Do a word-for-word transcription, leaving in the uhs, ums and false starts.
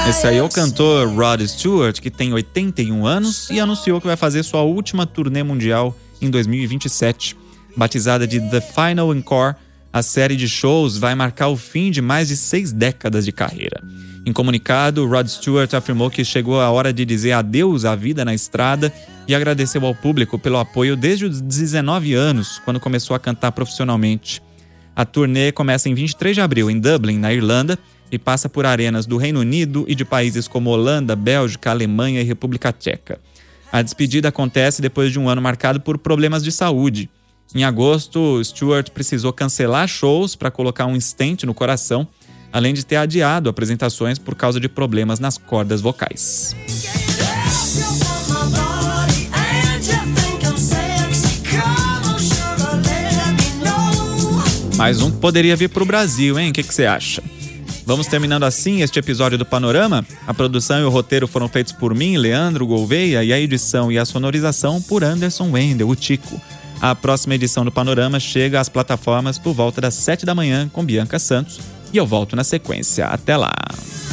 Esse aí é o cantor Rod Stewart, que tem oitenta e um anos e anunciou que vai fazer sua última turnê mundial em dois mil e vinte e sete. Batizada de The Final Encore, a série de shows vai marcar o fim de mais de seis décadas de carreira. Em comunicado, Rod Stewart afirmou que chegou a hora de dizer adeus à vida na estrada e agradeceu ao público pelo apoio desde os dezenove anos, quando começou a cantar profissionalmente. A turnê começa em vinte e três de abril em Dublin, na Irlanda, e passa por arenas do Reino Unido e de países como Holanda, Bélgica, Alemanha e República Tcheca. A despedida acontece depois de um ano marcado por problemas de saúde. Em agosto, Stewart precisou cancelar shows para colocar um stent no coração, além de ter adiado apresentações por causa de problemas nas cordas vocais. Mais um que poderia vir para o Brasil, hein? O que que você acha? Vamos terminando assim este episódio do Panorama. A produção e o roteiro foram feitos por mim, Leandro Gouveia, e a edição e a sonorização por Anderson Wendel, o Tico. A próxima edição do Panorama chega às plataformas por volta das sete da manhã com Bianca Santos e eu volto na sequência. Até lá!